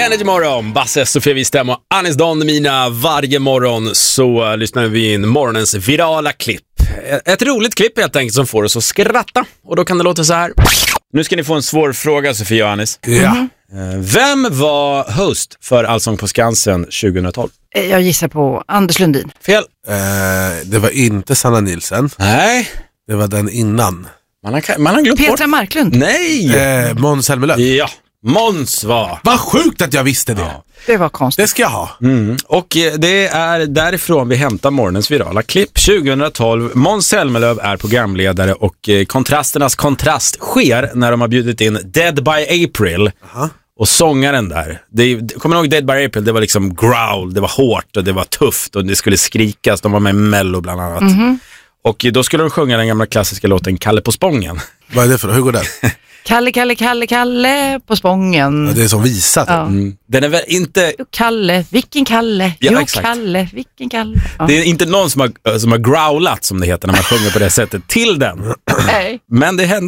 Energy morgon, Basse, Sofia Wistam och Anis Don Mina. Varje morgon så lyssnar vi in morgonens virala klipp. Ett roligt klipp helt enkelt som får oss att skratta. Och då kan det låta så här. Nu ska ni få en svår fråga, Sofia och Anis. Ja. Vem var host för Allsång på Skansen 2012? Jag gissar på Anders Lundin. Fel. Det var inte Sanna Nilsen. Nej. Det var den innan. Man har glömt bort. Petra Marklund. Nej. Måns Zelmerlöw. Ja, Måns var. Vad sjukt att jag visste det. Ja. Det var konstigt. Det ska jag ha. Och det är därifrån vi hämtar morgonens virala klipp. 2012, Måns Zelmerlöw är programledare och kontrasternas kontrast sker när de har bjudit in Dead by April. Och sångaren där, kommer ni ihåg Dead by April? Det var liksom growl, det var hårt och det var tufft och det skulle skrikas. De var med i Mello bland annat. Och då skulle de sjunga den gamla klassiska låten Kalle på Spången. Vad är det för? Hur går den? Kalle, Kalle, Kalle, Kalle på Spången. Ja, det är som visat. Ja. Den är väl inte... Kalle, vilken Kalle? Ja, Jo, exakt. Kalle, vilken Kalle? Ja. Det är inte någon som har growlat, som det heter när man sjunger på det sättet, till den. Nej. Men det hände.